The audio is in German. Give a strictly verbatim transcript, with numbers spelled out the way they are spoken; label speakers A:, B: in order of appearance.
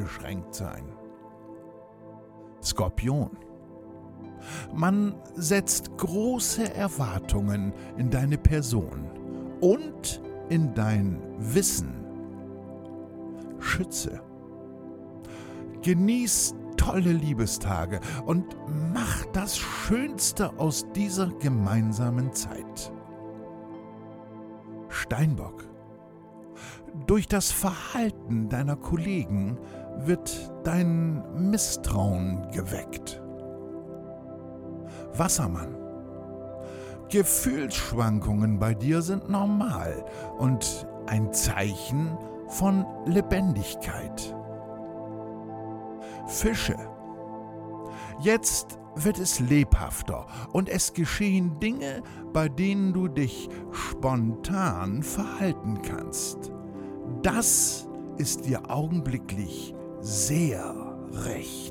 A: eingeschränkt sein. Skorpion. Man setzt große Erwartungen in deine Person und in dein Wissen. Schütze. Genieß tolle Liebestage und mach das Schönste aus dieser gemeinsamen Zeit. Steinbock. Durch das Verhalten deiner Kollegen wird dein Misstrauen geweckt. Wassermann. Gefühlsschwankungen bei dir sind normal und ein Zeichen von Lebendigkeit. Fische. Jetzt wird es lebhafter und es geschehen Dinge, bei denen du dich spontan verhalten kannst. Das ist dir augenblicklich sehr recht.